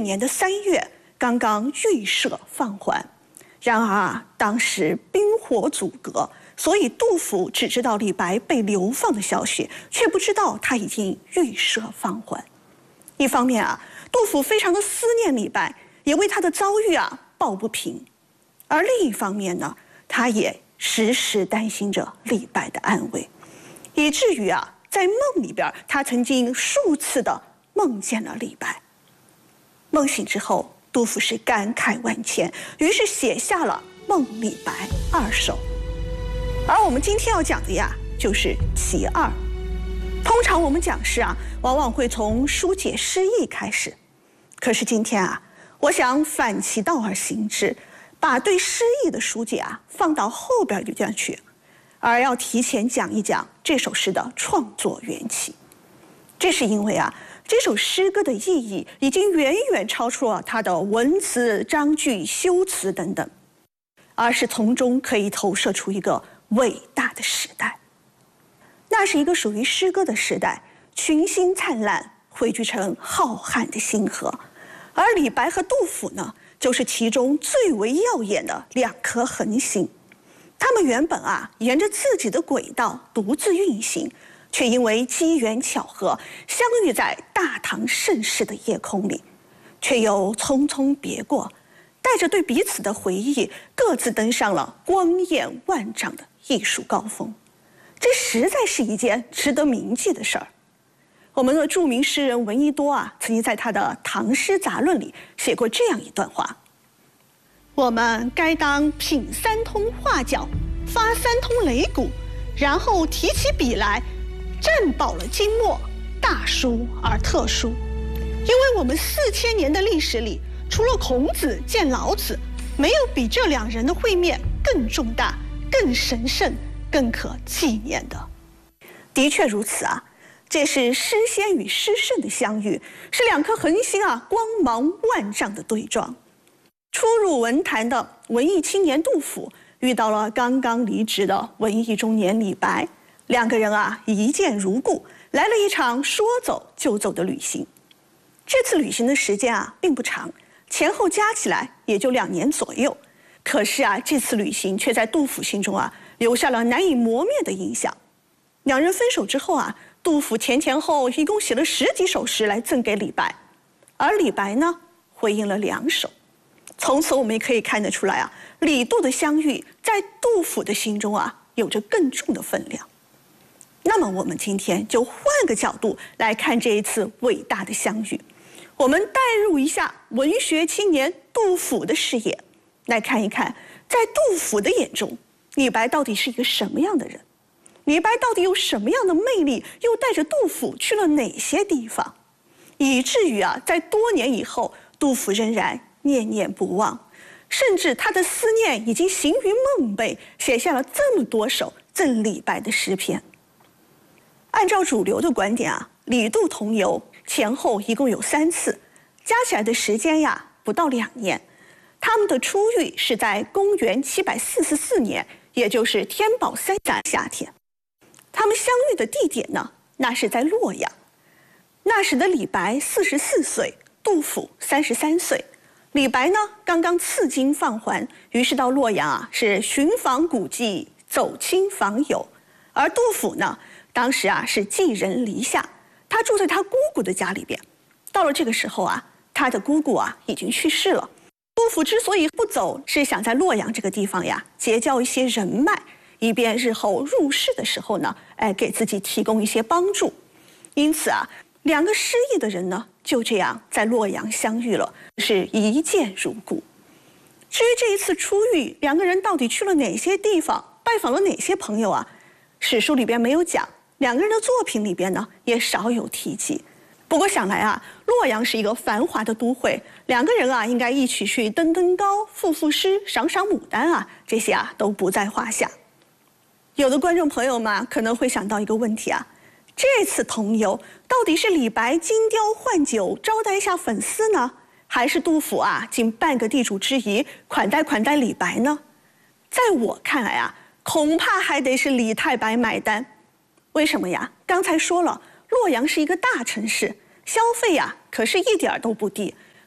年的3月刚刚预设放还。然而啊，当时兵火阻隔，所以杜甫只知道李白被流放的消息，却不知道他已经预设放还。一方面啊，杜甫非常的思念李白，也为他的遭遇啊抱不平；而另一方面呢，他也时时担心着李白的安危，以至于啊，在梦里边，他曾经数次的梦见了李白。梦醒之后，杜甫是感慨万千，于是写下了《梦李白2首》。而我们今天要讲的呀，就是其二。通常我们讲诗啊，往往会从疏解诗意开始，可是今天啊，我想反其道而行之，把对诗意的疏解啊放到后边一段去，而要提前讲一讲这首诗的创作缘起。这是因为啊，这首诗歌的意义已经远远超出了它的文词、章句、修辞等等，而是从中可以投射出一个伟大的时代。那是一个属于诗歌的时代，群星灿烂，汇聚成浩瀚的星河。而李白和杜甫呢，就是其中最为耀眼的2颗恒星。他们原本啊，沿着自己的轨道独自运行，却因为机缘巧合，相遇在大唐盛世的夜空里，却又匆匆别过，带着对彼此的回忆，各自登上了光艳万丈的艺术高峰。这实在是一件值得铭记的事儿。我们的著名诗人闻一多啊，曾经在他的《唐诗杂论》里写过这样一段话：我们该当品3通画角，发3通擂鼓，然后提起笔来，蘸饱了金墨，大书而特书。因为我们4000年的历史里，除了孔子见老子，没有比这2人的会面更重大、更神圣、更可纪念的。的确如此啊，这是诗仙与诗圣的相遇，是2颗恒星啊光芒万丈的对撞。初入文坛的文艺青年杜甫遇到了刚刚离职的文艺中年李白，2个人啊一见如故，来了一场说走就走的旅行。这次旅行的时间啊并不长，前后加起来也就2年左右。可是啊，这次旅行却在杜甫心中啊留下了难以磨灭的印象。2人分手之后啊，杜甫前后一共写了10几首诗来赠给李白，而李白呢回应了2首。从此我们也可以看得出来啊，李杜的相遇在杜甫的心中啊有着更重的分量。那么我们今天就换个角度来看这一次伟大的相遇，我们带入一下文学青年杜甫的视野，来看一看在杜甫的眼中，李白到底是一个什么样的人，李白到底有什么样的魅力，又带着杜甫去了哪些地方，以至于啊在多年以后，杜甫仍然念念不忘，甚至他的思念已经行于梦寐，写下了这么多首赠李白的诗篇。按照主流的观点啊，李杜同游前后一共有3次，加起来的时间呀不到2年。他们的初遇是在公元744年，也就是天宝3年夏天。他们相遇的地点呢，那是在洛阳。那时的李白44岁，杜甫33岁。李白呢，刚刚赐金放还，于是到洛阳啊，是寻访古迹，走亲访友。而杜甫呢，当时啊是寄人篱下，他住在他姑姑的家里边。到了这个时候啊，他的姑姑啊已经去世了。杜甫之所以不走，是想在洛阳这个地方呀结交一些人脉，以便日后入仕的时候呢，给自己提供一些帮助。因此啊，2个失意的人呢，就这样在洛阳相遇了，是一见如故。至于这一次初遇，2个人到底去了哪些地方，拜访了哪些朋友啊？史书里边没有讲，2个人的作品里边呢，也少有提及。不过想来啊，洛阳是一个繁华的都会，2个人啊，应该一起去登登高、赋赋诗、赏赏牡丹啊，这些啊都不在话下。有的观众朋友们可能会想到一个问题啊，这次同游到底是李白金雕换酒招待一下粉丝呢，还是杜甫啊尽半个地主之谊款待李白呢？在我看来啊，恐怕还得是李太白买单。为什么呀？刚才说了，洛阳是一个大城市，消费呀可是一点都不低。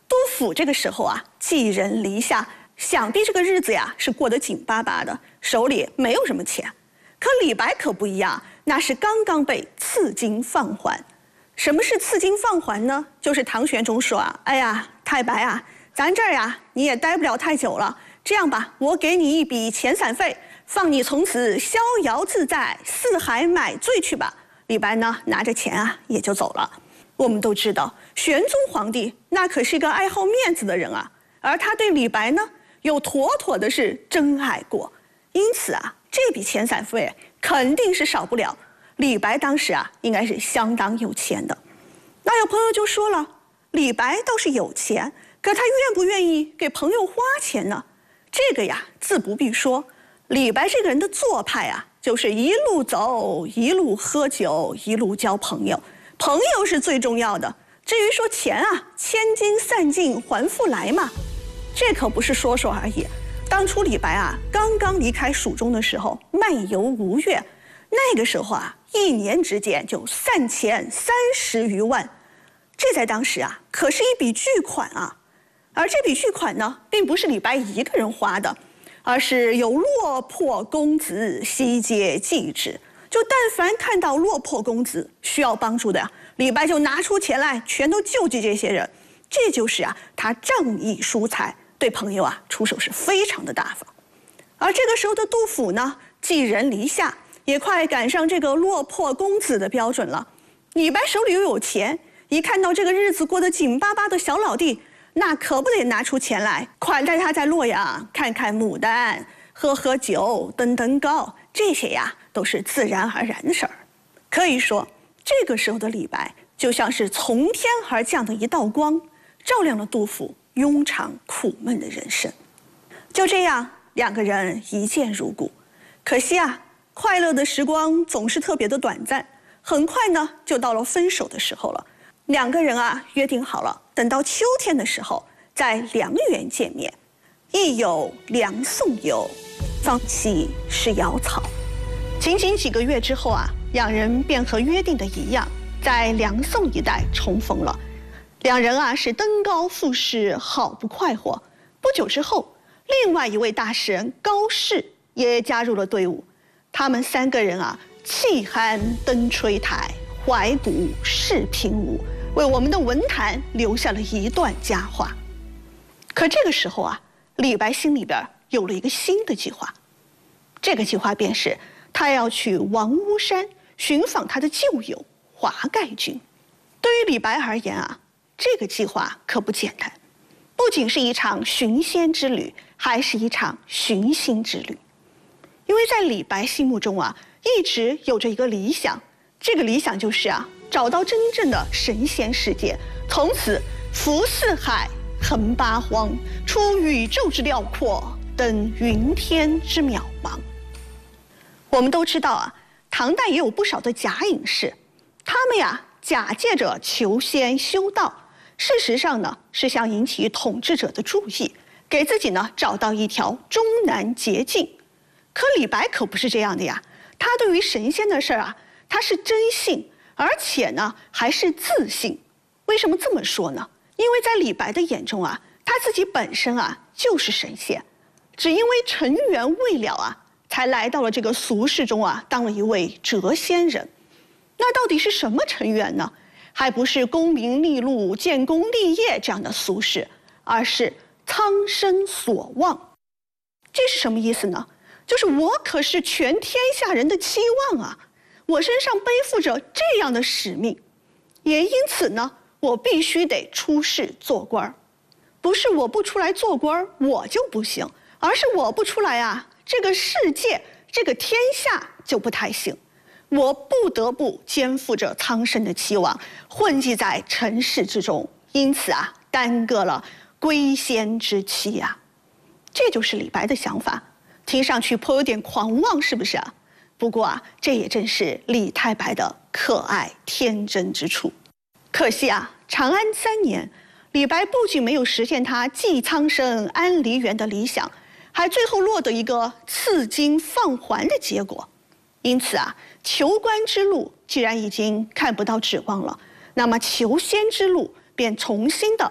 杜甫这个时候啊，寄人篱下，想必这个日子呀是过得紧巴巴的，手里没有什么钱。可李白可不一样，那是刚刚被赐金放还。什么是赐金放还呢？就是唐玄宗说啊，哎呀，太白啊，咱这儿呀你也待不了太久了，这样吧，我给你一笔遣散费，放你从此逍遥自在，四海买醉去吧。李白呢，拿着钱啊也就走了。我们都知道，玄宗皇帝那可是一个爱好面子的人啊，而他对李白呢，又妥妥的是真爱过。因此啊，这笔遣散费肯定是少不了。李白当时啊，应该是相当有钱的。那有朋友就说了，李白倒是有钱，可他愿不愿意给朋友花钱呢？这个呀，自不必说。李白这个人的做派啊，就是一路走，一路喝酒，一路交朋友。朋友是最重要的。至于说钱啊，千金散尽还复来嘛，这可不是说说而已。当初李白啊，刚刚离开蜀中的时候，漫游吴越，那个时候啊，一年之间就散钱30余万，这在当时啊，可是一笔巨款啊。而这笔巨款呢，并不是李白一个人花的，而是有落魄公子悉皆济之。就但凡看到落魄公子需要帮助的呀，李白就拿出钱来，全都救济这些人。这就是啊，他仗义疏财，对朋友啊出手是非常的大方。而这个时候的杜甫呢，寄人篱下，也快赶上这个落魄公子的标准了。李白手里又有钱，一看到这个日子过得紧巴巴的小老弟，那可不得拿出钱来款待他在洛阳看看牡丹，喝喝酒，登登高，这些呀都是自然而然的事儿。可以说，这个时候的李白就像是从天而降的一道光，照亮了杜甫庸常苦闷的人生。就这样，两个人一见如故。可惜啊，快乐的时光总是特别的短暂，很快呢就到了分手的时候了。两个人啊约定好了，等到秋天的时候在梁园见面。亦有梁宋友，芳期是瑶草。仅仅几个月之后啊，两人便和约定的一样，在梁宋一带重逢了。两人啊是登高赋诗，好不快活。不久之后，另外一位大诗人高适也加入了队伍。他们三个人啊，气酣登吹台，怀古视平芜，为我们的文坛留下了一段佳话。可这个时候啊，李白心里边有了一个新的计划。这个计划便是他要去王屋山寻访他的旧友华盖君。对于李白而言啊，这个计划可不简单，不仅是一场寻仙之旅，还是一场寻心之旅。因为在李白心目中啊，一直有着一个理想，这个理想就是啊，找到真正的神仙世界，从此浮四海，横八荒，出宇宙之辽阔，登云天之渺茫。我们都知道啊，唐代也有不少的假隐士，他们呀假借着求仙修道，事实上呢是想引起统治者的注意，给自己呢找到一条终南捷径。可李白可不是这样的呀，他对于神仙的事儿啊，他是真信，而且呢还是自信。为什么这么说呢？因为在李白的眼中啊，他自己本身啊就是神仙，只因为尘缘未了啊，才来到了这个俗世中啊，当了一位谪仙人。那到底是什么尘缘呢？还不是功名利禄、建功立业这样的俗事，而是苍生所望。这是什么意思呢？就是我可是全天下人的期望啊，我身上背负着这样的使命，也因此呢，我必须得出仕做官。不是我不出来做官我就不行，而是我不出来啊，这个世界这个天下就不太行。我不得不肩负着苍生的期望，混迹在尘世之中，因此啊，耽搁了归仙之期啊。这就是李白的想法，听上去颇有点狂妄，是不是啊？不过啊，这也正是李太白的可爱天真之处。可惜啊，长安3年，李白不仅没有实现他寄苍生安梨园的理想，还最后落得一个赐金放还的结果。因此啊，求官之路既然已经看不到指望了，那么求仙之路便重新的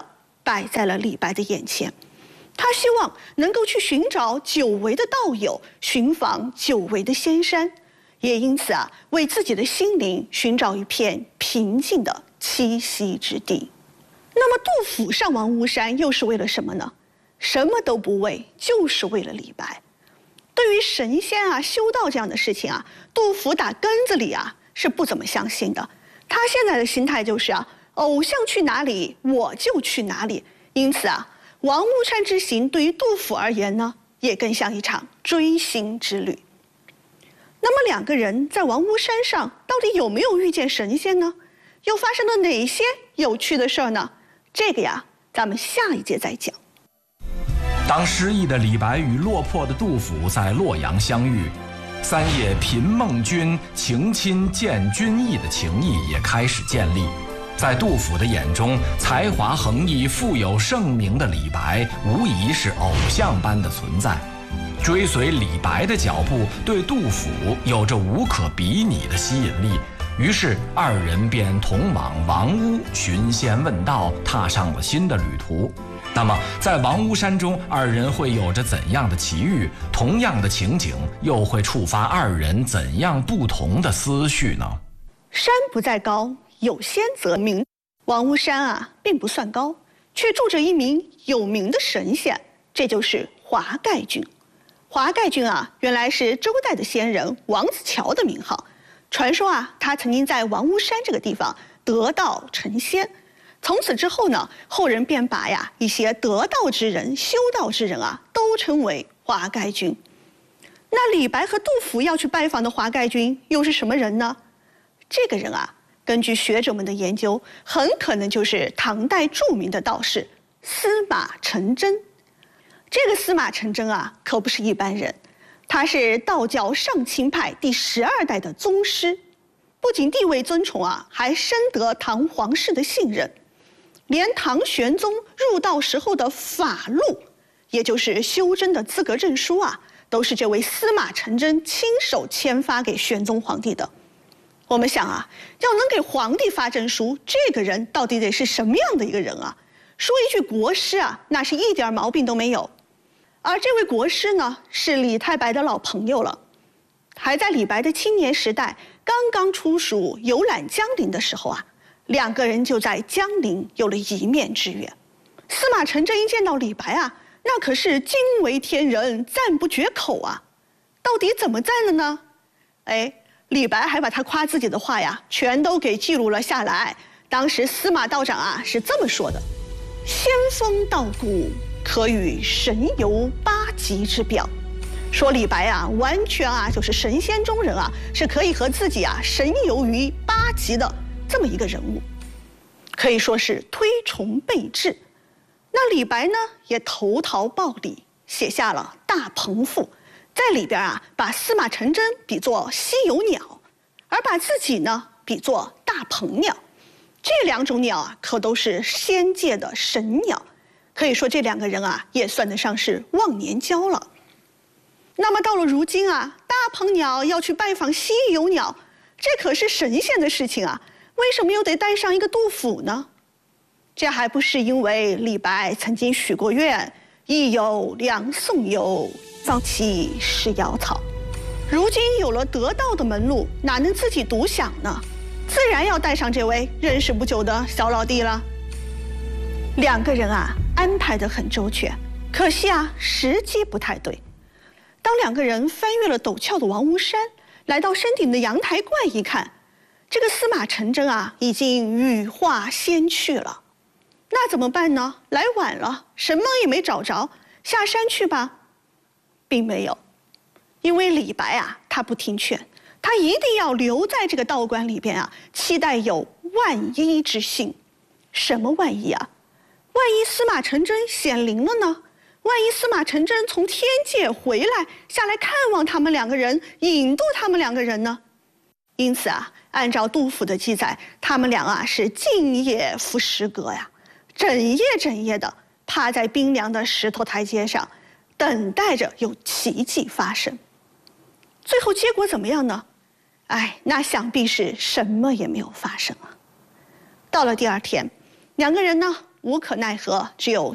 摆在了李白的眼前。他希望能够去寻找久违的道友，寻访久违的仙山，也因此啊，为自己的心灵寻找一片平静的栖息之地。那么杜甫上王屋山又是为了什么呢？什么都不为，就是为了李白。对于神仙啊、修道这样的事情啊，杜甫打根子里啊是不怎么相信的。他现在的心态就是啊，偶像去哪里我就去哪里。因此啊，王屋山之行对于杜甫而言呢，也更像一场追星之旅。那么两个人在王屋山上到底有没有遇见神仙呢？又发生了哪些有趣的事儿呢？这个呀，咱们下一节再讲。 当失意的李白与落魄的杜甫在洛阳相遇，三夜频梦君，情亲见君意的情谊也开始建立。在杜甫的眼中，才华横溢、富有盛名的李白无疑是偶像般的存在。追随李白的脚步，对杜甫有着无可比拟的吸引力。于是二人便同往王屋寻仙问道，踏上了新的旅途。那么在王屋山中，二人会有着怎样的奇遇？同样的情景又会触发二人怎样不同的思绪呢？ 山不在高，有仙则名。王屋山啊，并不算高，却住着一名有名的神仙，这就是华盖君。华盖君啊，原来是周代的仙人王子乔的名号。传说啊，他曾经在王屋山这个地方得道成仙。从此之后呢，后人便把一些得道之人、修道之人啊，都称为华盖君。那李白和杜甫要去拜访的华盖君又是什么人呢？这个人啊，根据学者们的研究，很可能就是唐代著名的道士司马承祯。这个司马承祯啊，可不是一般人，他是道教上清派第12代的宗师，不仅地位尊崇啊，还深得唐皇室的信任。连唐玄宗入道时候的法录，也就是修真的资格证书啊，都是这位司马承祯亲手签发给玄宗皇帝的。我们想啊，要能给皇帝发证书，这个人到底得是什么样的一个人啊？说一句国师啊，那是一点毛病都没有。而这位国师呢，是李太白的老朋友了，还在李白的青年时代刚刚出蜀游览江陵的时候啊，两个人就在江陵有了一面之缘。司马承祯一见到李白啊，那可是惊为天人，赞不绝口啊。到底怎么赞的呢？李白还把他夸自己的话呀，全都给记录了下来。当时司马道长啊是这么说的：仙风道骨，可与神游8极之表。说李白啊，完全啊就是神仙中人啊，是可以和自己啊神游于8极的这么一个人物，可以说是推崇备至。那李白呢，也投桃报李，写下了《大鹏赋》，在里边啊，把司马承祯比作稀有鸟，而把自己呢比作大鹏鸟。这2种鸟啊，可都是仙界的神鸟，可以说这2个人啊，也算得上是忘年交了。那么到了如今啊，大鹏鸟要去拜访稀有鸟，这可是神仙的事情啊，为什么又得带上一个杜甫呢？这还不是因为李白曾经许过愿，一有两宋有，早期是瑶草。如今有了得道的门路，哪能自己独享呢？自然要带上这位认识不久的小老弟了。2个人啊，安排得很周全，可惜啊，时机不太对。当2个人翻越了陡峭的王屋山，来到山顶的阳台怪一看，这个司马承祯啊，已经羽化仙去了。那怎么办呢？来晚了，什么也没找着，下山去吧，并没有。因为李白啊，他不听劝，他一定要留在这个道观里边啊，期待有万一之幸。什么万一啊？万一司马承祯显灵了呢？万一司马承祯从天界回来，下来看望他们2个人，引渡他们2个人呢？因此啊，按照杜甫的记载，他们俩啊是静夜赋诗歌呀，整夜的趴在冰凉的石头台阶上，等待着有奇迹发生。最后结果怎么样呢？那想必是什么也没有发生啊。到了第2天，2个人呢无可奈何，只有